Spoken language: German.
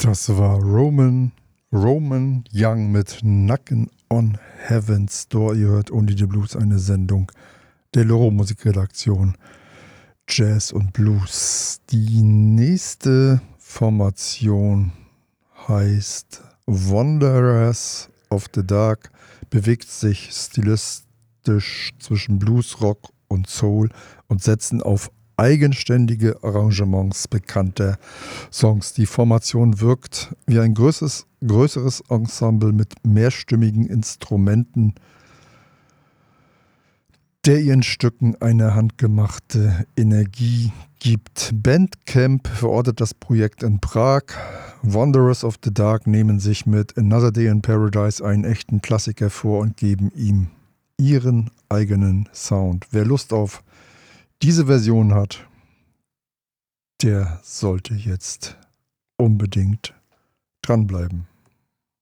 Das war Roman Young mit Knockin' on Heaven's Door. Ihr hört Only the Blues, eine Sendung der Loro Musikredaktion Jazz und Blues. Die nächste Formation heißt Wanderers of the Dark, bewegt sich stilistisch zwischen Blues, Rock und Soul und setzen auf eigenständige Arrangements bekannter Songs. Die Formation wirkt wie ein größeres Ensemble mit mehrstimmigen Instrumenten, der ihren Stücken eine handgemachte Energie gibt. Bandcamp verortet das Projekt in Prag. Wanderers of the Dark nehmen sich mit Another Day in Paradise einen echten Klassiker vor und geben ihm ihren eigenen Sound. Wer Lust auf diese Version hat, der sollte jetzt unbedingt dranbleiben.